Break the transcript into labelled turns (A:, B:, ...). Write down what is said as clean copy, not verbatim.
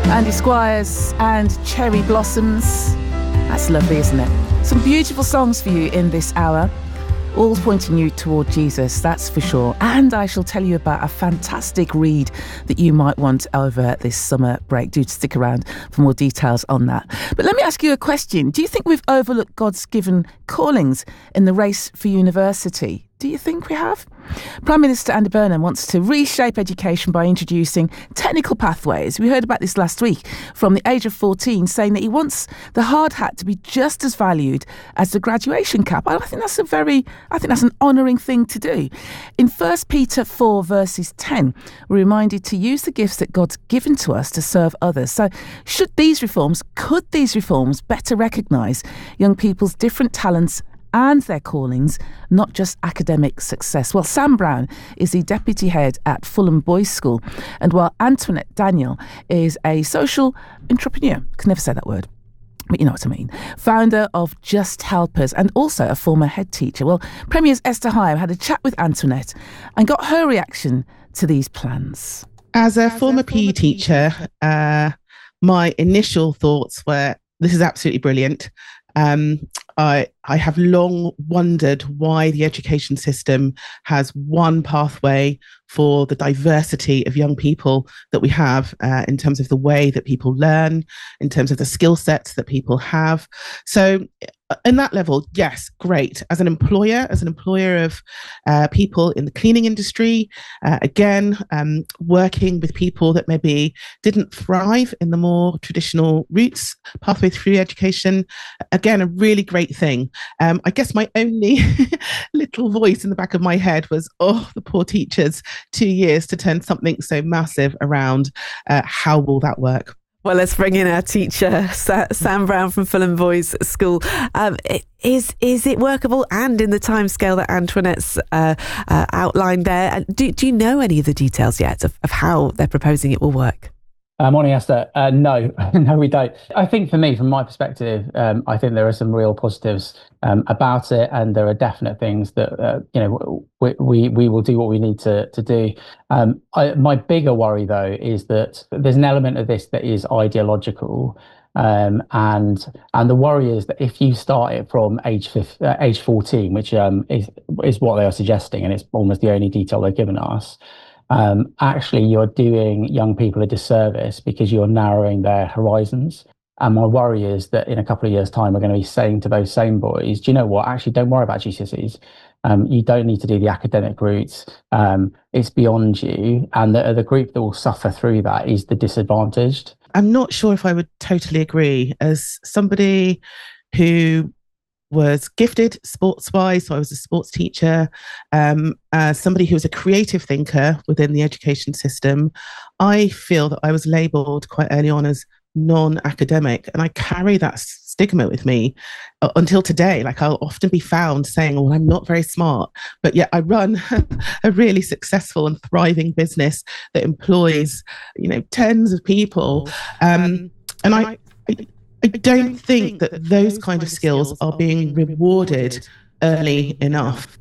A: Andy Squires and Cherry Blossoms. That's lovely, isn't it? Some beautiful songs for you in this hour, all pointing you toward Jesus, that's for sure. And I shall tell you about a fantastic read that you might want over this summer break. Do stick around for more details on that. But let me ask you a question. Do you think we've overlooked God's given callings in the race for university? Do you think we have? Prime Minister Andy Burnham wants to reshape education by introducing technical pathways. We heard about this last week from the age of 14, saying that he wants the hard hat to be just as valued as the graduation cap. I think that's an honouring thing to do. In 1 Peter 4 verses 10, we're reminded to use the gifts that God's given to us to serve others. So could these reforms better recognise young people's different talents and their callings, not just academic success? Well, Sam Brown is the deputy head at Fulham Boys School, and while Antoinette Daniel is a social entrepreneur, I can never say that word, but you know what I mean, founder of Just Helpers and also a former head teacher. Well, Premier's Esther Higham had a chat with Antoinette and got her reaction to these plans.
B: As a former PE teacher, my initial thoughts were, this is absolutely brilliant. I have long wondered why the education system has one pathway for the diversity of young people that we have in terms of the way that people learn, in terms of the skill sets that people have. So in that level, yes, great. As an employer of people in the cleaning industry, working with people that maybe didn't thrive in the more traditional routes, pathway through education, again, a really great thing. I guess my only little voice in the back of my head was, the poor teachers, 2 years to turn something so massive around. How will that work?
C: Well, let's bring in our teacher, Sam Brown from Fulham Boys School. Is it workable and in the timescale that Antoinette's outlined there? Do you know any of the details yet of how they're proposing it will work?
D: Morning, Esther. No, we don't. I think for me, from my perspective, I think there are some real positives about it, and there are definite things that we will do what we need to do. My bigger worry, though, is that there's an element of this that is ideological, and the worry is that if you start it from age 14, which is what they are suggesting, and it's almost the only detail they've given us. Actually, you're doing young people a disservice because you're narrowing their horizons. And my worry is that in a couple of years' time, we're going to be saying to those same boys, do you know what? Actually, don't worry about GCSEs. You don't need to do the academic routes. It's beyond you. And the group that will suffer through that is the disadvantaged.
B: I'm not sure if I would totally agree. As somebody who was gifted sports-wise, so I was a sports teacher, as somebody who was a creative thinker within the education system, I feel that I was labelled quite early on as non-academic, and I carry that stigma with me until today. Like, I'll often be found saying, well, I'm not very smart, but yet I run a really successful and thriving business that employs, tens of people. And I don't think that those kind of skills are being rewarded early enough.